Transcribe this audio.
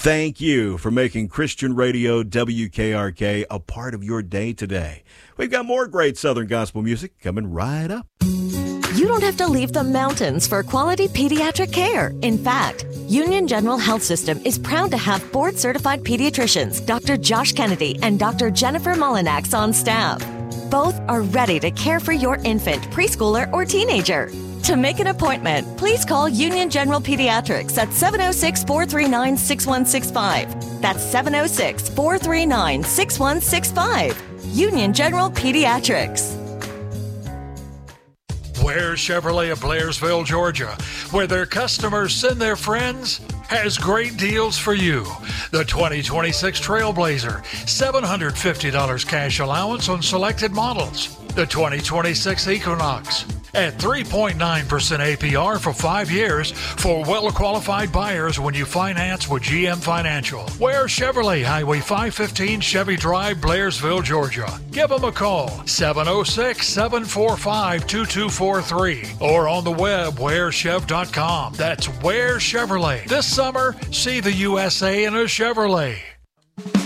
Thank you for making Christian Radio WKRK a part of your day today. We've got more great Southern gospel music coming right up. You don't have to leave the mountains for quality pediatric care. In fact, Union General Health System is proud to have board-certified pediatricians Dr. Josh Kennedy and Dr. Jennifer Mullinax on staff. Both are ready to care for your infant, preschooler, or teenager. To make an appointment, please call Union General Pediatrics at 706-439-6165. That's 706-439-6165. Union General Pediatrics. Ware Chevrolet of Blairsville, Georgia, where their customers send their friends, has great deals for you. The 2026 Trailblazer, $750 cash allowance on selected models. The 2026 Equinox, at 3.9% APR for 5 years for well-qualified buyers when you finance with GM Financial. Ware Chevrolet, Highway 515, Chevy Drive, Blairsville, Georgia. Give them a call, 706-745-2243, or on the web, warechev.com. That's Ware Chevrolet. This summer, see the USA in a Chevrolet.